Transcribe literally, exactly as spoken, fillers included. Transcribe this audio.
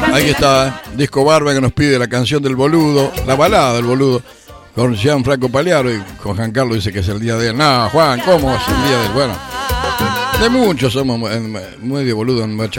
Ahí está, Disco Barba que nos pide la canción del boludo, la balada del boludo, con Gianfranco Pagliaro, y con Juan Carlos dice que es el día de él. No, Juan, ¿cómo es el día de él? Bueno, de muchos somos muy de boludo en muchas